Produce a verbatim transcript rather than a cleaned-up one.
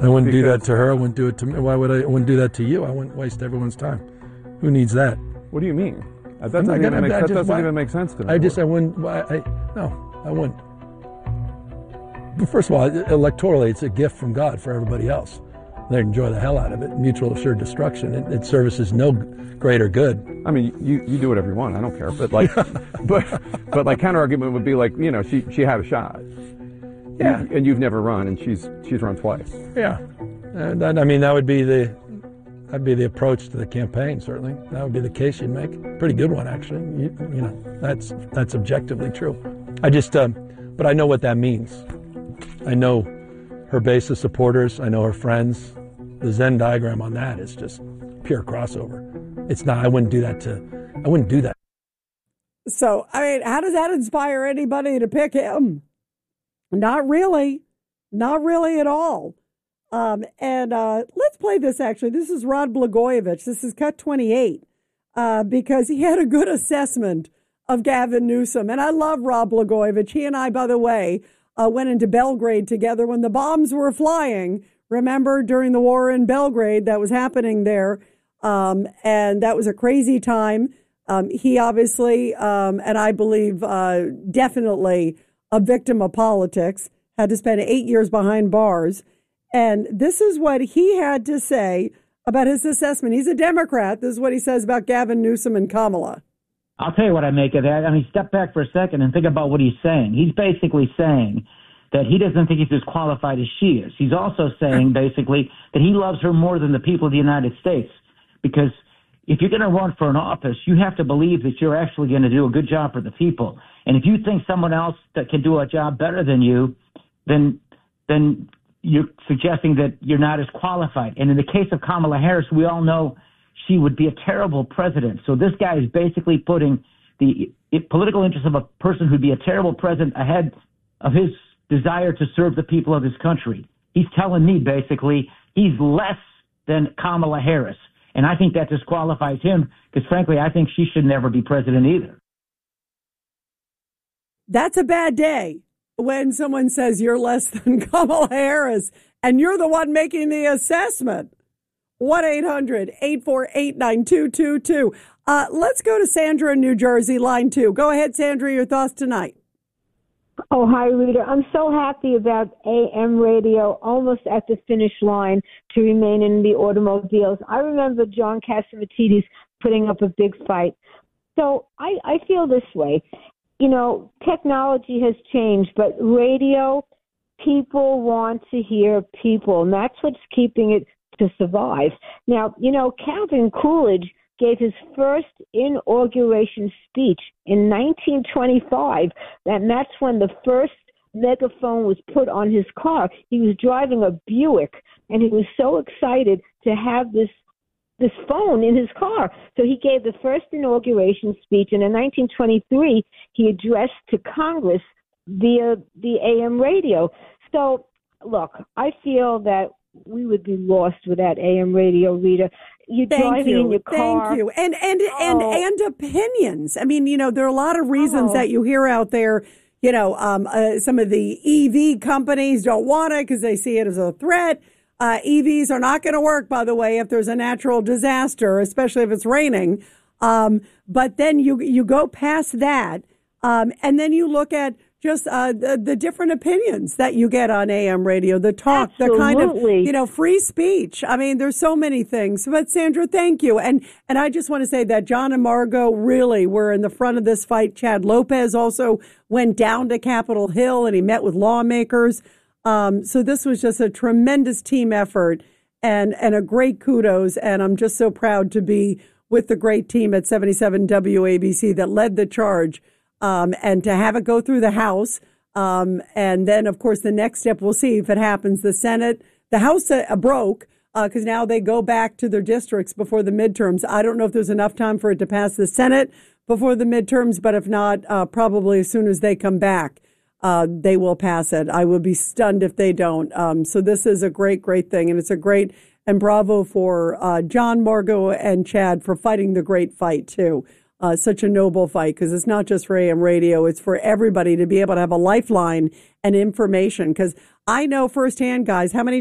I wouldn't do that to her. I wouldn't do it to me. Why would I? I wouldn't do that to you. I wouldn't waste everyone's time. Who needs that? What do you mean? That doesn't, even, gonna, make, that just, doesn't why, even make sense to me. I just, I wouldn't, I, I, no, I wouldn't. But first of all, electorally, it's a gift from God for everybody else. They enjoy the hell out of it. Mutual assured destruction. It, it services no greater good. I mean, you, you do whatever you want. I don't care. But like, but but like counter argument would be like, you know, she she had a shot. Yeah. You, and you've never run, and she's she's run twice. Yeah. And that, I mean, that would be the that'd be the approach to the campaign. Certainly, that would be the case you'd make. Pretty good one, actually. You, you know, that's that's objectively true. I just, um, but I know what that means. I know her base of supporters. I know her friends. The Venn diagram on that is just pure crossover. It's not. I wouldn't do that to. I wouldn't do that. So, I mean, how does that inspire anybody to pick him? Not really. Not really at all. Um, and uh, let's play this, actually. This is Rod Blagojevich. This is cut twenty-eight uh, because he had a good assessment of Gavin Newsom. And I love Rod Blagojevich. He and I, by the way, uh, went into Belgrade together when the bombs were flying. Remember, during the war in Belgrade that was happening there. Um, and that was a crazy time. Um, he obviously, um, and I believe uh, definitely a victim of politics, had to spend eight years behind bars. And this is what he had to say about his assessment. He's a Democrat. This is what he says about Gavin Newsom and Kamala. I'll tell you what I make of that. I mean, step back for a second and think about what he's saying. He's basically saying that he doesn't think he's as qualified as she is. He's also saying, basically, that he loves her more than the people of the United States. Because if you're going to run for an office, you have to believe that you're actually going to do a good job for the people. And if you think someone else that can do a job better than you, then then you're suggesting that you're not as qualified. And in the case of Kamala Harris, we all know she would be a terrible president. So this guy is basically putting the political interest of a person who'd be a terrible president ahead of his desire to serve the people of his country. He's telling me, basically, he's less than Kamala Harris. And I think that disqualifies him because, frankly, I think she should never be president either. That's a bad day when someone says you're less than Kamala Harris and you're the one making the assessment. one eight hundred eight four eight nine two two two. Uh, let's go to Sandra in New Jersey, line two. Go ahead, Sandra, your thoughts tonight. Oh, hi, Rita. I'm so happy about A M radio almost at the finish line to remain in the automobiles. I remember John Catsimatidis putting up a big fight. So I, I feel this way. You know, technology has changed, but radio, people want to hear people, and that's what's keeping it to survive. Now, you know, Calvin Coolidge gave his first inauguration speech in nineteen twenty-five, and that's when the first megaphone was put on his car. He was driving a Buick, and he was so excited to have this this phone in his car. So he gave the first inauguration speech, and in nineteen twenty-three, he addressed to Congress via the A M radio. So, look, I feel that we would be lost without A M radio, Rita. You're Thank driving you. in your car. Thank you. And and oh. and and opinions. I mean, you know, there are a lot of reasons oh. that you hear out there. You know, um, uh, some of the E V companies don't want it because they see it as a threat. Uh, E Vs are not going to work, by the way, if there's a natural disaster, especially if it's raining. Um, but then you you go past that, um, and then you look at just uh, the, the different opinions that you get on A M radio, the talk, Absolutely. the kind of, you know, free speech. I mean, there's so many things. But Sandra, thank you. And and I just want to say that John and Margot really were in the front of this fight. Chad Lopez also went down to Capitol Hill and he met with lawmakers. Um, so this was just a tremendous team effort and, and a great kudos. And I'm just so proud to be with the great team at seventy-seven W A B C that led the charge. Um, and to have it go through the House. Um, and then, of course, the next step, we'll see if it happens. The Senate, the House uh, broke because uh, now they go back to their districts before the midterms. I don't know if there's enough time for it to pass the Senate before the midterms, but if not, uh, probably as soon as they come back, uh, they will pass it. I would be stunned if they don't. Um, so this is a great, great thing. And it's a great, and bravo for uh, John, Margot, and Chad for fighting the great fight, too. Uh, such a noble fight because it's not just for A M radio. It's for everybody to be able to have a lifeline and information because I know firsthand, guys, how many